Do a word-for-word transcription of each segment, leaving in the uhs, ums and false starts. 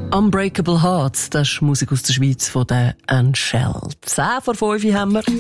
Unbreakable Hearts, das ist Musik aus der Schweiz von den Unshelled. zehn vor fünf haben wir.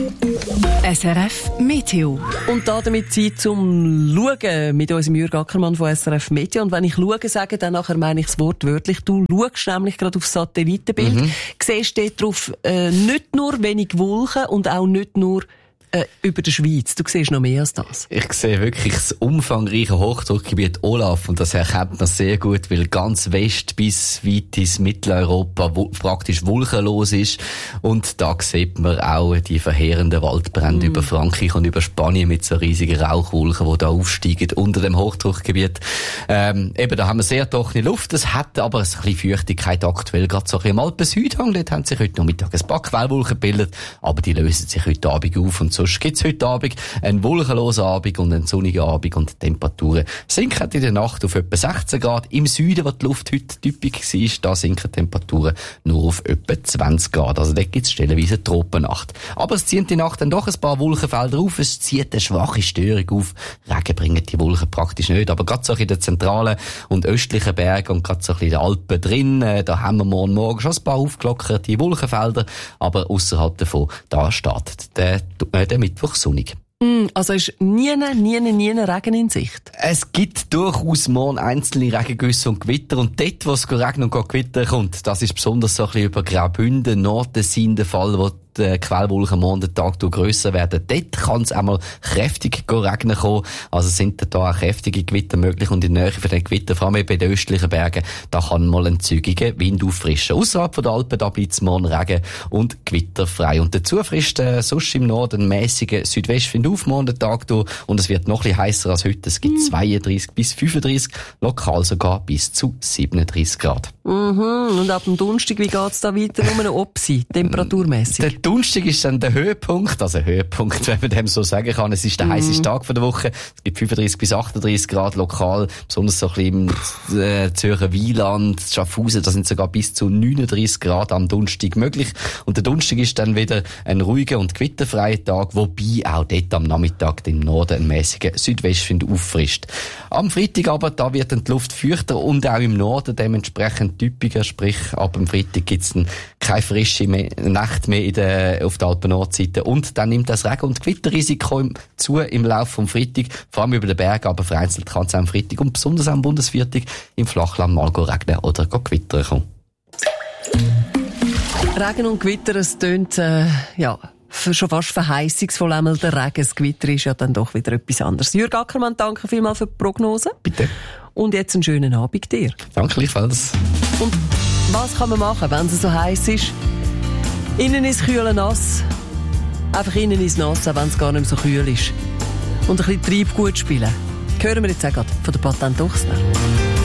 S R F Meteo. Und da damit Zeit zum Schauen mit unserem Jürg Ackermann von S R F Meteo. Und wenn ich schauen sage, dann nachher meine ich das Wort wörtlich. Du schaust nämlich gerade aufs Satellitenbild. Mhm. Siehst dort drauf äh, nicht nur wenig Wolken und auch nicht nur äh, über der Schweiz. Du siehst noch mehr als das. Ich sehe wirklich das umfangreiche Hochdruckgebiet Olaf und das erkennt man sehr gut, weil ganz West bis weit ins Mitteleuropa wo, praktisch wolkenlos ist. Und da sieht man auch die verheerenden Waldbrände mm. über Frankreich und über Spanien mit so riesigen Rauchwolken, die da aufsteigen unter dem Hochdruckgebiet. Ähm, eben, da haben wir sehr trockene Luft. Es hat aber ein bisschen Feuchtigkeit aktuell, gerade so ein bisschen im Alpen-Südhang. Dort haben sich heute Nachmittag ein paar Quellwolken gebildet, aber die lösen sich heute Abend auf und sonst gibt's heute Abend einen wolkenlosen Abend und einen sonnigen Abend und die Temperaturen sinken in der Nacht auf etwa sechzehn Grad. Im Süden, wo die Luft heute typisch war, da sinken die Temperaturen nur auf etwa zwanzig Grad. Also dort gibt's stellenweise eine Tropennacht. Aber es zieht die Nacht dann doch ein paar Wolkenfelder auf. Es zieht eine schwache Störung auf. Regen bringen die Wolken praktisch nicht. Aber gerade so in den zentralen und östlichen Bergen und gerade so in den Alpen drin, da haben wir morgen Morgen schon ein paar aufgelockerte Wolkenfelder. Aber außerhalb davon, da startet der, der Mittwoch sonnig. Mm, also ist nie, nie, nie Regen in Sicht? Es gibt durchaus morgen einzelne Regengüsse und Gewitter. Und dort, wo es regnen und Gewitter kommt, das ist besonders so ein bisschen über Graubünden, Nordtessin der Fall, wo die Quellwolken morgen den Tag durch grösser werden. Dort kann es einmal kräftig regnen kommen. Also sind da auch kräftige Gewitter möglich. Und in der Nähe von den Gewittern, vor allem bei den östlichen Bergen, da kann mal ein zügiger Wind auffrischen. Außerhalb von den Alpen, da bleibt es morgen Regen und gewitterfrei. Und dazu frischt äh, sonst im Norden ein mäßiger Südwestwind auf morgen den Tag durch. Und es wird noch ein bisschen heißer als heute. Es gibt zweiunddreißig bis fünfunddreißig, lokal sogar bis zu siebenunddreißig Grad. Mhm. Und ab dem Donnerstag, wie geht's da weiter? Nur eine Opsi, temperaturmässig? Der Donnerstag ist dann der Höhepunkt, also Höhepunkt, wenn man dem so sagen kann. Es ist der mm. heißeste Tag von der Woche. Es gibt fünfunddreißig bis achtunddreißig Grad lokal, besonders so ein bisschen im äh, Zürcher Wieland, Schaffhausen, da sind sogar bis zu neununddreißig Grad am Donnerstag möglich. Und der Donnerstag ist dann wieder ein ruhiger und gewitterfreier Tag, wobei auch dort am Nachmittag im Norden ein mäßiger Südwestwind auffrischt. Am Freitag aber, da wird dann die Luft feuchter und auch im Norden dementsprechend typischer, sprich ab dem Freitag gibt's dann keine frische mehr, Nacht mehr in der, auf der Alpen-Nordseite und dann nimmt das Regen- und Gewitterrisiko zu im Laufe vom Freitag, vor allem über den Bergen, aber vereinzelt kann es am Freitag und besonders am Bundesviertag im Flachland mal regnen oder gewittern kommen. Regen und Gewitter, es tönt, äh, ja, schon fast verheißungsvoll, einmal der Regen. Das Gewitter ist ja dann doch wieder etwas anderes. Jürg Ackermann, danke vielmals für die Prognose. Bitte. Und jetzt einen schönen Abend dir. Danke gleichfalls. Und was kann man machen, wenn es so heiß ist? Innen ist kühl nass. Einfach innen ist nass, auch wenn es gar nicht mehr so kühl ist. Und ein bisschen Treibgut spielen. Hören wir jetzt auch gerade von der Patent Ochsner.